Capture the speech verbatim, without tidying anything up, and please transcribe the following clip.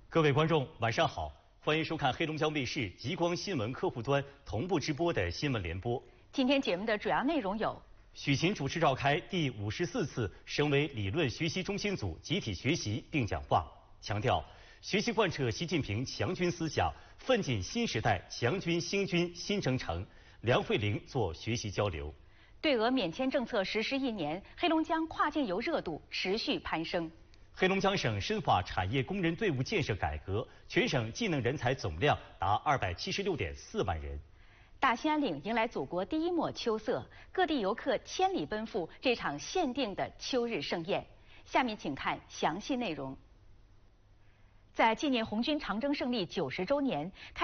各位观众，晚上好，欢迎收看黑龙江卫视极光新闻客户端同步直播的新闻联播。 今天节目的主要内容有： 许勤主持召开第五十四次省委理论学习中心组集体学习并讲话，强调学习贯彻习近平强军思想，奋进新时代强军兴军新征程。梁慧玲做学习交流。 对俄免签政策实施一年，黑龙江跨境游热度持续攀升。 黑龙江省深化产业工人队伍建设改革，全省技能人才总量达二百七十六点四万人。 大兴安岭迎来祖国第一抹秋色，各地游客千里奔赴这场限定的秋日盛宴。下面请看详细内容。在纪念红军长征胜利九十周年，开